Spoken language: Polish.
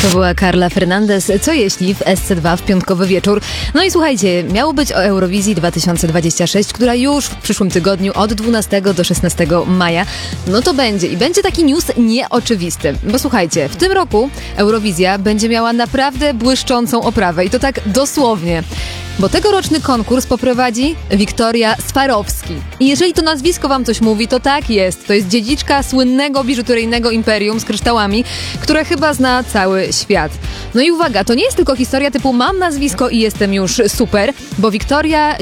To była Carla Fernandez. Co jeśli w SC2 w piątkowy wieczór? No i słuchajcie, miało być o Eurowizji 2026, która już w przyszłym tygodniu od 12 do 16 maja. No to będzie. I będzie taki news nieoczywisty. Bo słuchajcie, w tym roku Eurowizja będzie miała naprawdę błyszczącą oprawę. I to tak dosłownie. Bo tegoroczny konkurs poprowadzi Wiktoria Swarowski. I jeżeli to nazwisko wam coś mówi, to tak jest. To jest dziedziczka słynnego biżuteryjnego imperium z kryształami, które chyba zna cały świat. No i uwaga, to nie jest tylko historia typu mam nazwisko i jestem już super, bo Wiktoria